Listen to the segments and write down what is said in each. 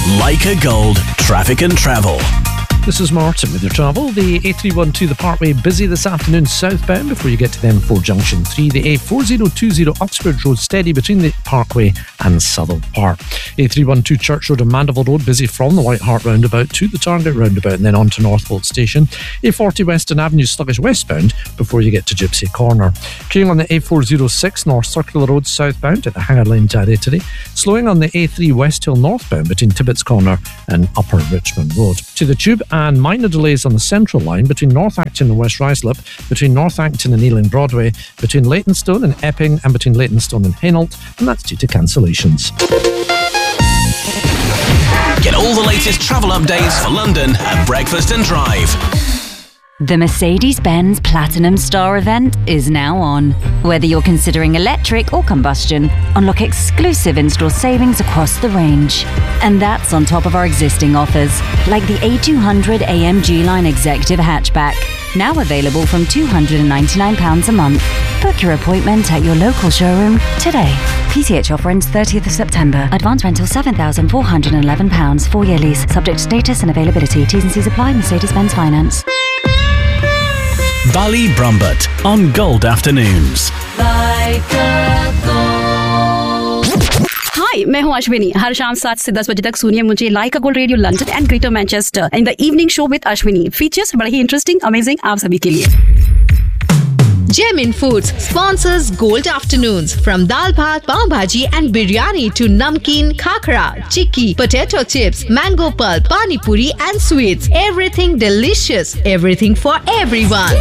Leica Gold Traffic and Travel. This is Martin with your travel. The A312, the Parkway, busy this afternoon southbound before you get to the M4 Junction 3. The A4020 Uxbridge Road steady between the Parkway and Southall Park. A312 Church Road and Mandeville Road busy from the White Hart roundabout to the Target roundabout and then on to Northvolt Station. A40 Western Avenue sluggish westbound before you get to Gypsy Corner. Clearing on the A406 North Circular Road southbound at the Hanger Lane territory. Slowing on the A3 West Hill northbound between Tibbetts Corner and Upper Richmond Road. To the Tube and minor delays on the Central Line between North Acton and West Ruislip, between North Acton and Ealing Broadway, between Leytonstone and Epping, and between Leytonstone and Hainault, and that's due to cancellations. Get all the latest travel updates for London at Breakfast and Drive. The Mercedes-Benz Platinum Star event is now on. Whether you're considering electric or combustion, unlock exclusive in-store savings across the range. And that's on top of our existing offers, like the A200 AMG Line Executive Hatchback, now available from £299 a month. Book your appointment at your local showroom today. PCH offer ends 30th of September. Advance rental £7,411. 4-year lease. Subject to status and availability. T's and C's apply. Mercedes-Benz Finance. Bali Brumbert on Gold Afternoons. हाय, मैं हूँ अश्विनी. हर शाम 7 से 10 बजे तक सुनिए मुझे लाइका gold radio London and greater Manchester in the evening show with Ashwini. Features बड़े ही interesting, amazing आप सभी के लिए. Gemin Foods sponsors Gold Afternoons. From dal bhat, pav bhaji and biryani to namkeen, khakra, chikki, potato chips, mango pulp, pani puri and sweets. Everything delicious. Everything for everyone.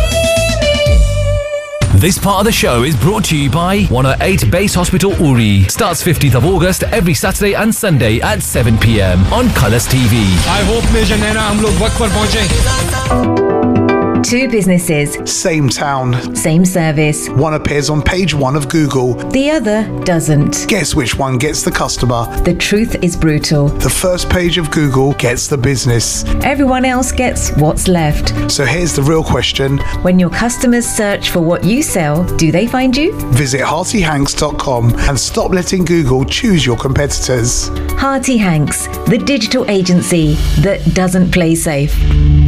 This part of the show is brought to you by 108 Base Hospital Uri. Starts 15th of August every Saturday and Sunday at 7 p.m. on Colours TV. I hope Major Naina hum log waqt par pahunche. Two businesses. Same town. Same service. One appears on page 1 of Google. The other doesn't. Guess which one gets the customer? The truth is brutal. The first page of Google gets the business. Everyone else gets what's left. So here's the real question. When your customers search for what you sell, do they find you? Visit heartyhanks.com and stop letting Google choose your competitors. Hearty Hanks, the digital agency that doesn't play safe.